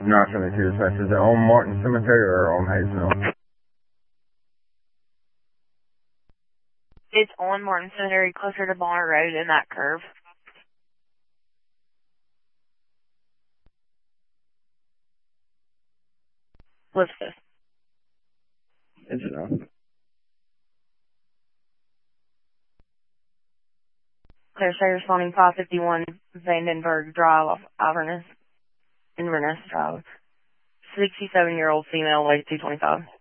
Not 72 dispatch. Is it on Martin Cemetery or on Hayesville? It's on Martin Cemetery, closer to Bonner Road in that curve. Elizabeth. It's enough. Claire Shea responding 551 Vandenberg Drive off Inverness Drive. 67-year-old female, weight 225.